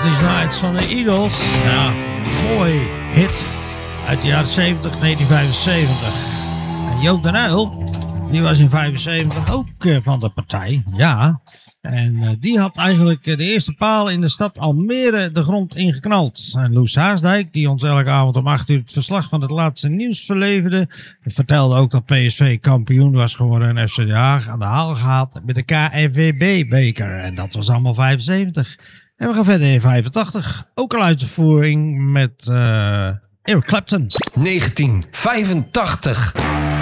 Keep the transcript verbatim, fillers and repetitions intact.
These Nights van de Eagles. Ja, mooi hit uit de jaren zeventig, negentien vijfenzeventig. En Joop den Uyl, die was in vijfenzeventig ook uh, van de partij. Ja, en uh, die had eigenlijk uh, de eerste paal in de stad Almere de grond ingeknald. En Loes Haasdijk, die ons elke avond om acht uur het verslag van het laatste nieuws verleverde, vertelde ook dat P S V kampioen was geworden en F C Den Haag aan de haal gehad met de K N V B-beker. En dat was allemaal vijfenzeventig. En we gaan verder in vijfentachtig. Ook al uitvoering met uh, Eric Clapton. negentien vijfentachtig.